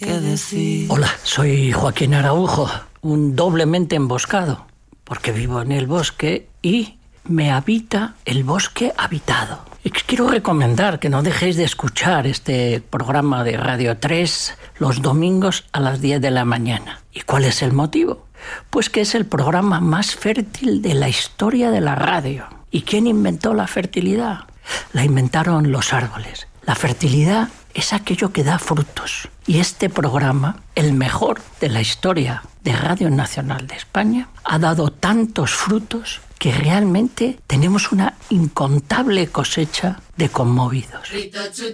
que decir. Hola, soy Joaquín Araujo, un doblemente emboscado, porque vivo en el bosque y me habita el bosque habitado. Y quiero recomendar que no dejéis de escuchar este programa de Radio 3 los domingos a las 10 de la mañana. ¿Y cuál es el motivo? Pues que es el programa más fértil de la historia de la radio. ¿Y quién inventó la fertilidad? La inventaron los árboles. La fertilidad es aquello que da frutos. Y este programa, el mejor de la historia de Radio Nacional de España, ha dado tantos frutos que realmente tenemos una incontable cosecha de conmovidos.